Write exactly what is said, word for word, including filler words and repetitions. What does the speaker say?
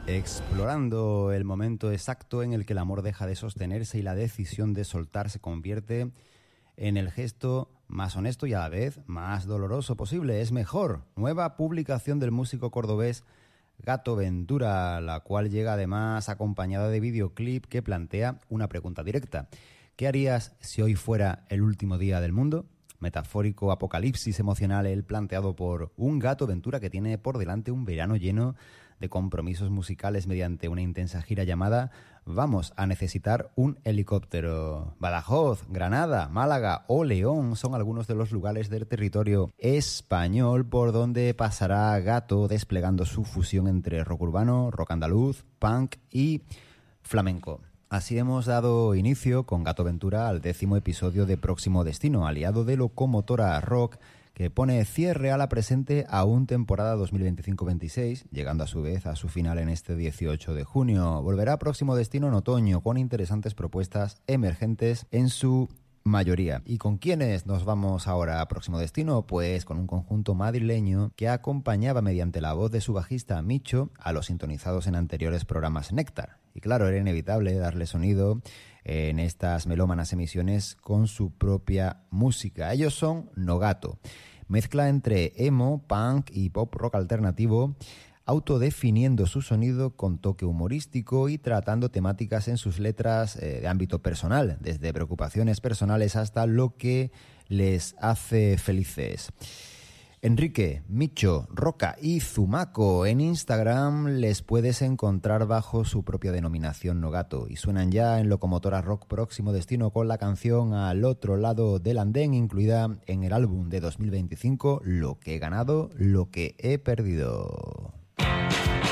Explorando el momento exacto en el que el amor deja de sostenerse y la decisión de soltar se convierte en el gesto más honesto y a la vez más doloroso posible. Es mejor. Nueva publicación del músico cordobés Gato Ventura, la cual llega además acompañada de videoclip que plantea una pregunta directa. ¿Qué harías si hoy fuera el último día del mundo? Metafórico apocalipsis emocional el planteado por un Gato Ventura que tiene por delante un verano lleno de compromisos musicales mediante una intensa gira llamada Vamos a necesitar un helicóptero. Badajoz, Granada, Málaga o León son algunos de los lugares del territorio español por donde pasará Gato desplegando su fusión entre rock urbano, rock andaluz, punk y flamenco. Así hemos dado inicio con Gato Ventura al décimo episodio de Próximo Destino, aliado de Locomotora Rock, que pone cierre a la presente aún temporada dos mil veinticinco veintiséis, llegando a su vez a su final en este dieciocho de junio. Volverá a Próximo Destino en otoño con interesantes propuestas emergentes en su mayoría. ¿Y con quiénes nos vamos ahora a Próximo Destino? Pues con un conjunto madrileño que acompañaba mediante la voz de su bajista Micho a los sintonizados en anteriores programas Néctar. Y claro, era inevitable darle sonido en estas melómanas emisiones con su propia música. Ellos son Nogato, mezcla entre emo, punk y pop rock alternativo, autodefiniendo su sonido con toque humorístico y tratando temáticas en sus letras eh, de ámbito personal, desde preocupaciones personales hasta lo que les hace felices. Enrique, Micho, Roca y Zumaco en Instagram les puedes encontrar bajo su propia denominación Nogato y suenan ya en Locomotora Rock Próximo Destino con la canción Al otro lado del andén, incluida en el álbum de dos mil veinticinco Lo que he ganado, lo que he perdido.